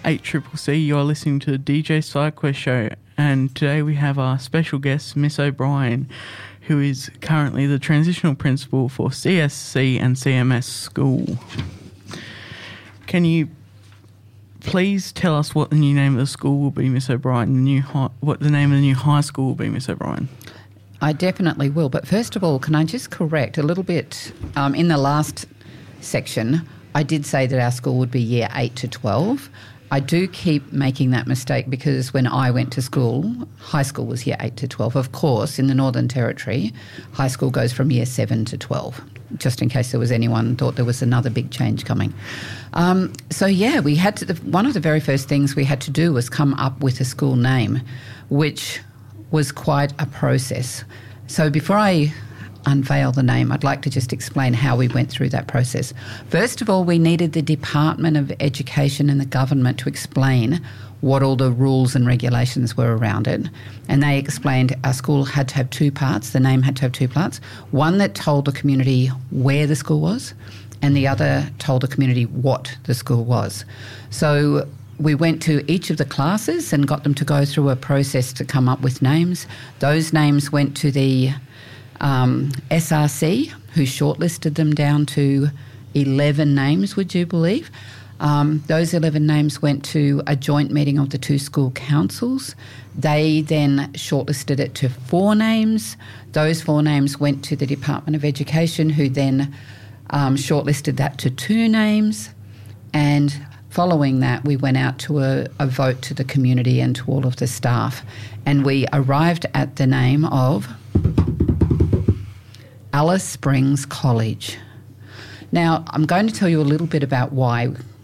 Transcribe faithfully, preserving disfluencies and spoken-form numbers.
eight C C C. You're listening to the D J SideQuest show, and today we have our special guest, Miss O'Brien, who is currently the transitional principal for C S C and C M S School. Can you please tell us what the new name of the school will be, Miss O'Brien? The new high, what the name of the new high school will be, Miss O'Brien? I definitely will. But first of all, can I just correct a little bit? Um, in the last section, I did say that our school would be year eight to twelve. I do keep making that mistake because when I went to school, high school was year eight to twelve. Of course, in the Northern Territory, high school goes from year seven to twelve, just in case there was anyone thought there was another big change coming. Um, so, yeah, we had to, the, one of the very first things we had to do was come up with a school name, which was quite a process. So before I unveil the name, I'd like to just explain how we went through that process. First of all, we needed the Department of Education and the government to explain what all the rules and regulations were around it. And they explained our school had to have two parts, the name had to have two parts, one that told the community where the school was and the other told the community what the school was. So we went to each of the classes and got them to go through a process to come up with names. Those names went to the Um, S R C, who shortlisted them down to eleven names, would you believe? Um, those eleven names went to a joint meeting of the two school councils. They then shortlisted it to four names. Those four names went to the Department of Education, who then um, shortlisted that to two names. And following that, we went out to a, a vote to the community and to all of the staff. And we arrived at the name of Alice Springs College. Now, I'm going to tell you a little bit about why